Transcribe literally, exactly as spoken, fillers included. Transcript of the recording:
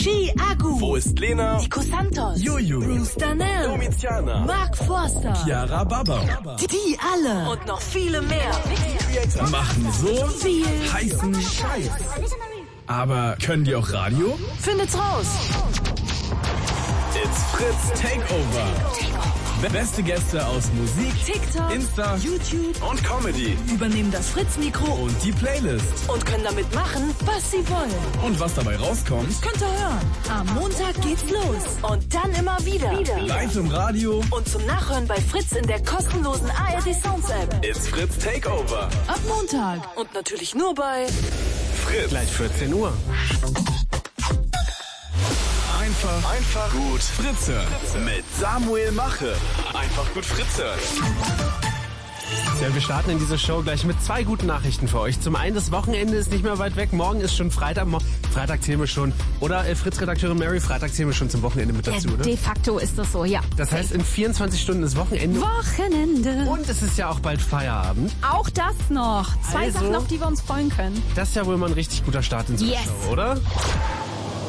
Chi Agu. Wo ist Lena? Nico Santos. Juju. Bruce Danell. Domiziana. Mark Forster. Chiara Baba. Die, die alle. Und noch viele mehr. Machen so Viel heißen Scheiß. Aber können die auch Radio? Findet's raus. It's Fritz Takeover. Beste Gäste aus Musik, TikTok, Insta, YouTube und Comedy übernehmen das Fritz-Mikro und die Playlist. und können damit machen, was sie wollen. Und was dabei rauskommt, Könnt ihr hören. Am Montag geht's los. Und dann immer wieder. wieder. live im Radio. Und zum Nachhören bei Fritz in der kostenlosen A R D Sounds App. It's Fritz Takeover. Ab Montag. Und natürlich nur bei Fritz. Gleich vierzehn Uhr. Einfach, einfach gut Fritze. Mit Samuel Mache. Einfach gut Fritze. Ja, wir starten in diese Show gleich mit zwei guten Nachrichten für euch. Zum einen, das Wochenende ist nicht mehr weit weg. Morgen ist schon Freitag. Mo- Freitag zählen wir schon. Oder äh, Fritz-Redakteurin Mary, Freitag zählen wir schon zum Wochenende mit dazu, Ja, oder? de facto ist das so, ja. Das heißt, in vierundzwanzig Stunden ist Wochenende. Wochenende. Und es ist ja auch bald Feierabend. Auch das noch. Zwei Also- Sachen, auf die wir uns freuen können. Das ist ja wohl mal ein richtig guter Start in so eine Yes. Show, oder?